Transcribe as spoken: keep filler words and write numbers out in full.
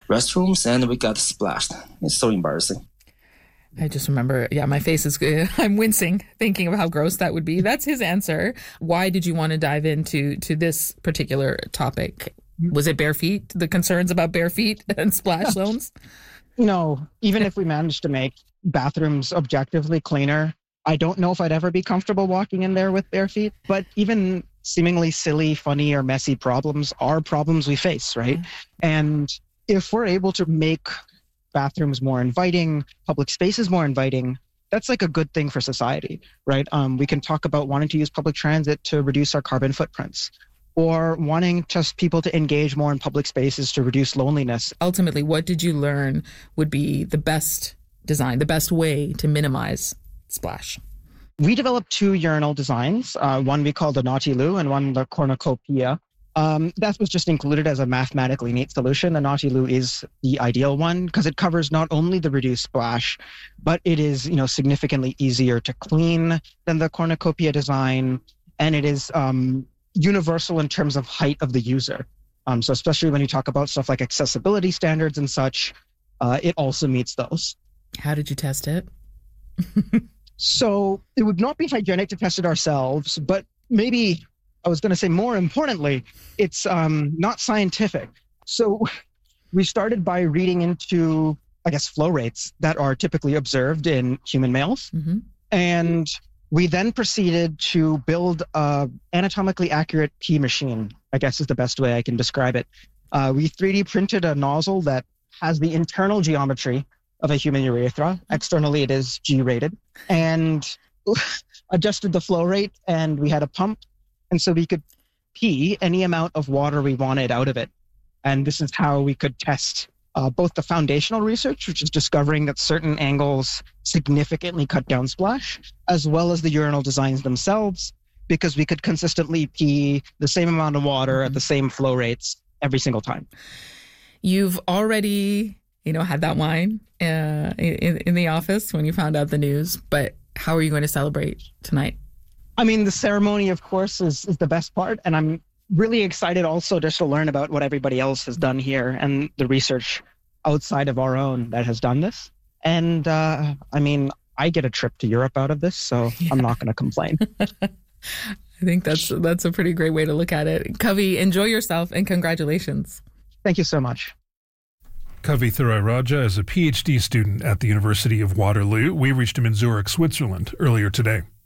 restrooms and we got splashed. It's so embarrassing. I just remember, yeah, my face is, I'm wincing thinking of how gross that would be. That's his answer. Why did you want to dive into to this particular topic? Was it bare feet, the concerns about bare feet and splash zones? No, even if we managed to make bathrooms objectively cleaner, I don't know if I'd ever be comfortable walking in there with bare feet. But even seemingly silly, funny, or messy problems are problems we face, right? Mm-hmm. And if we're able to make bathrooms more inviting, public spaces more inviting, that's like a good thing for society, right? Um, we can talk about wanting to use public transit to reduce our carbon footprints, or wanting just people to engage more in public spaces to reduce loneliness. Ultimately, what did you learn would be the best design, the best way to minimize splash? We developed two urinal designs, uh, one we called the Naughty Loo and one the cornucopia. Um, that was just included as a mathematically neat solution. The Naughty Loo is the ideal one because it covers not only the reduced splash, but it is, you know, significantly easier to clean than the cornucopia design, and it is um, universal in terms of height of the user. Um, so especially when you talk about stuff like accessibility standards and such, uh, it also meets those. How did you test it? So it would not be hygienic to test it ourselves, but maybe I was going to say more importantly, it's um, not scientific. So we started by reading into, I guess, flow rates that are typically observed in human males. Mm-hmm. And we then proceeded to build an anatomically accurate pee machine, I guess is the best way I can describe it. Uh, we three D printed a nozzle that has the internal geometry of a human urethra. Externally, it is G-rated. And adjusted the flow rate, and we had a pump. And so we could pee any amount of water we wanted out of it. And this is how we could test uh, both the foundational research, which is discovering that certain angles significantly cut down splash, as well as the urinal designs themselves, because we could consistently pee the same amount of water mm-hmm. at the same flow rates every single time. You've already, you know, had that wine uh, in, in the office when you found out the news, but how are you going to celebrate tonight? I mean, the ceremony, of course, is, is the best part. And I'm really excited also just to learn about what everybody else has done here and the research outside of our own that has done this. And uh, I mean, I get a trip to Europe out of this, so yeah. I'm not going to complain. I think that's that's a pretty great way to look at it. Kavi, enjoy yourself and congratulations. Thank you so much. Kavi Thurayraja is a PhD student at the University of Waterloo. We reached him in Zurich, Switzerland earlier today.